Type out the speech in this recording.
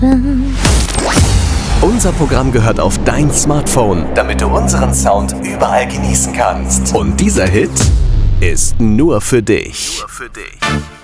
bin. Unser Programm gehört auf dein Smartphone, damit du unseren Sound überall genießen kannst. Und dieser Hit ist nur für dich. Nur für dich.